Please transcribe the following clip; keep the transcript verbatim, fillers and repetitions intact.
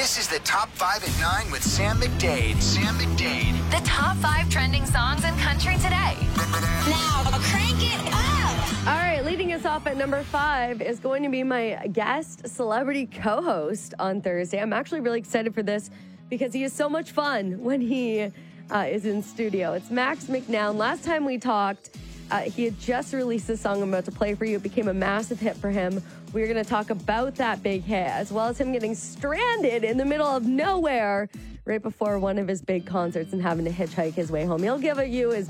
This is the Top five at nine with Sam McDade. Sam McDade. The top five trending songs in country today. Now, crank it up. All right, leading us off at number five is going to be my guest celebrity co-host on Thursday. I'm actually really excited for this because he is so much fun when he uh, is in studio. It's Max McNown. Last time we talked, uh, he had just released a song I'm about to play for you. It became a massive hit for him. We're going to talk about that big hit, as well as him getting stranded in the middle of nowhere right before one of his big concerts and having to hitchhike his way home. He'll give you his